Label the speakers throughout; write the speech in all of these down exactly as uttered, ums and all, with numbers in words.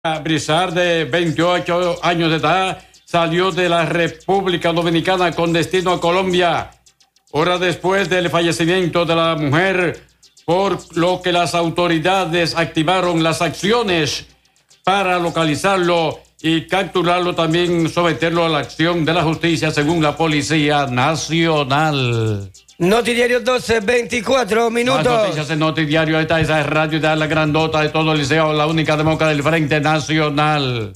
Speaker 1: Brizard, de veintiocho años de edad, salió de la República Dominicana con destino a Colombia, horas después del fallecimiento de la mujer, por lo que las autoridades activaron las acciones para localizarlo y capturarlo, también someterlo a la acción de la justicia, según la Policía Nacional.
Speaker 2: Notidiario doce, veinticuatro minutos.
Speaker 1: Más noticias en Notidiario. Esta es la radio de la grandota de todo el liceo, la única demócrata del Frente Nacional.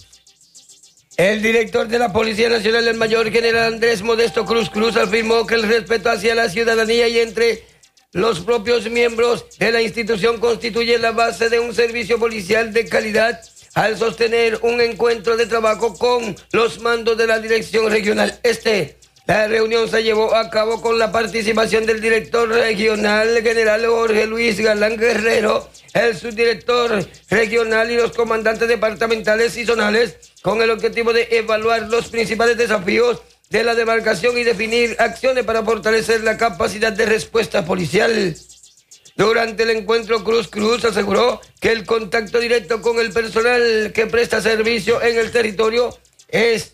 Speaker 2: El director de la Policía Nacional, el mayor general Andrés Modesto Cruz Cruz, afirmó que el respeto hacia la ciudadanía y entre los propios miembros de la institución constituye la base de un servicio policial de calidad, al sostener un encuentro de trabajo con los mandos de la Dirección Regional Este. La reunión se llevó a cabo con la participación del director regional, general Jorge Luis Galán Guerrero, el subdirector regional y los comandantes departamentales y zonales, con el objetivo de evaluar los principales desafíos de la demarcación y definir acciones para fortalecer la capacidad de respuesta policial. Durante el encuentro, Cruz Cruz aseguró que el contacto directo con el personal que presta servicio en el territorio es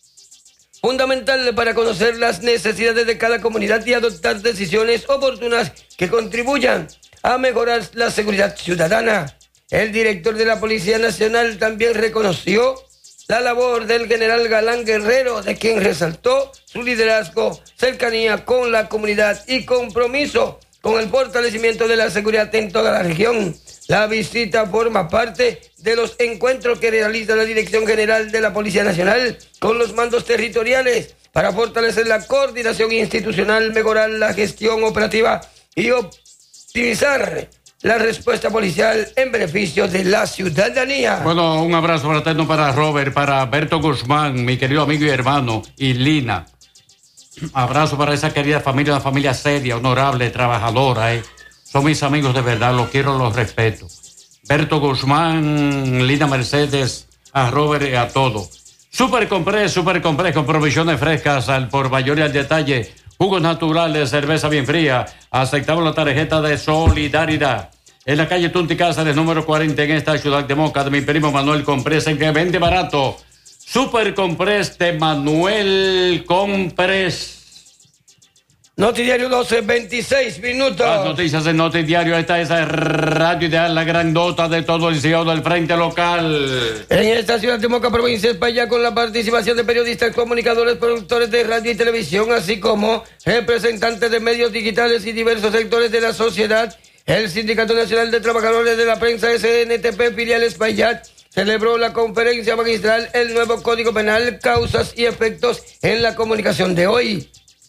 Speaker 2: fundamental para conocer las necesidades de cada comunidad y adoptar decisiones oportunas que contribuyan a mejorar la seguridad ciudadana. El director de la Policía Nacional también reconoció la labor del general Galán Guerrero, de quien resaltó su liderazgo, cercanía con la comunidad y compromiso con el fortalecimiento de la seguridad en toda la región. La visita forma parte de los encuentros que realiza la Dirección General de la Policía Nacional con los mandos territoriales para fortalecer la coordinación institucional, mejorar la gestión operativa y optimizar la respuesta policial en beneficio de la ciudadanía.
Speaker 1: Bueno, un abrazo fraterno para Robert, para Berto Guzmán, mi querido amigo y hermano, y Lina. Abrazo para esa querida familia, una familia seria, honorable, trabajadora, ¿eh? Son mis amigos de verdad, los quiero, los respeto. Berto Guzmán, Lina Mercedes, a Robert y a todo. Super Comprés, Super Comprés con provisiones frescas al por mayor y al detalle. Jugos naturales, cerveza bien fría. Aceptamos la tarjeta de solidaridad. En la calle Tunti Cáceres, número cuarenta, en esta ciudad de Moca, de mi primo Manuel Comprés, en que vende barato. Super Comprés de Manuel Comprés.
Speaker 2: Notidiario doce, veintiséis minutos.
Speaker 1: Las noticias en Notidiario. Esta es la radio ideal, la grandota de todo el cielo del Frente Local.
Speaker 2: En esta ciudad de Moca, provincia de España, con la participación de periodistas, comunicadores, productores de radio y televisión, así como representantes de medios digitales y diversos sectores de la sociedad, el Sindicato Nacional de Trabajadores de la Prensa, S N T P, filial Espaillat, celebró la conferencia magistral El Nuevo Código Penal, Causas y Efectos en la Comunicación de hoy.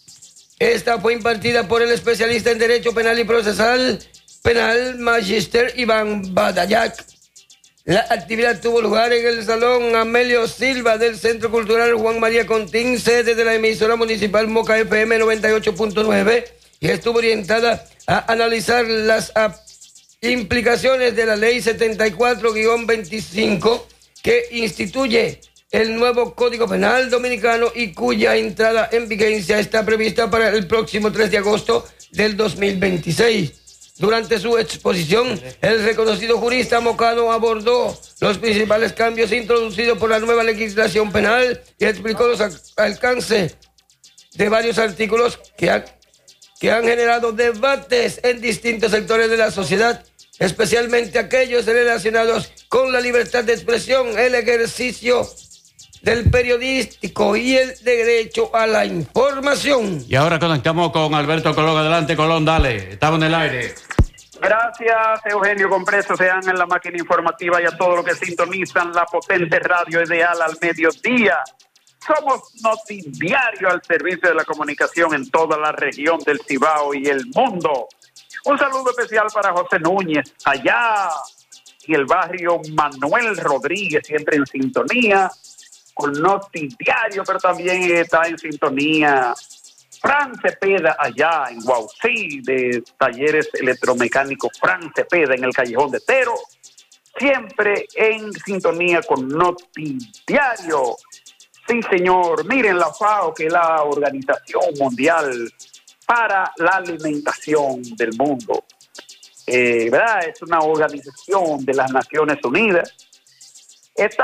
Speaker 2: Esta fue impartida por el especialista en Derecho Penal y Procesal Penal, Magister Iván Badayac. La actividad tuvo lugar en el Salón Amelio Silva del Centro Cultural Juan María Contín, sede de la emisora municipal Moca F M noventa y ocho punto nueve, y estuvo orientada a analizar las implicaciones de la Ley setenta y cuatro guión veinticinco que instituye el nuevo Código Penal Dominicano y cuya entrada en vigencia está prevista para el próximo tres de agosto del dos mil veintiséis. Durante su exposición, el reconocido jurista mocano abordó los principales cambios introducidos por la nueva legislación penal y explicó los alcances de varios artículos que, ha, que han generado debates en distintos sectores de la sociedad, especialmente aquellos relacionados con la libertad de expresión, el ejercicio del periodístico y el derecho a la información.
Speaker 1: Y ahora conectamos con Alberto Colón. Adelante, Colón, dale. Estamos en el aire.
Speaker 3: Gracias, Eugenio Compreso. Sean en la máquina informativa y a todos los que sintonizan la potente radio ideal al mediodía. Somos Notidiario, al servicio de la comunicación en toda la región del Cibao y el mundo. Un saludo especial para José Núñez, allá en el barrio Manuel Rodríguez, siempre en sintonía con Notidiario, pero también está en sintonía Fran Cepeda, allá en Guaucí, de Talleres Electromecánicos Fran Cepeda, en el Callejón de Tero, siempre en sintonía con Notidiario. Sí, señor. Miren, la FAO, que es la Organización Mundial para la Alimentación del Mundo, eh, ¿verdad? Es una organización de las Naciones Unidas Esta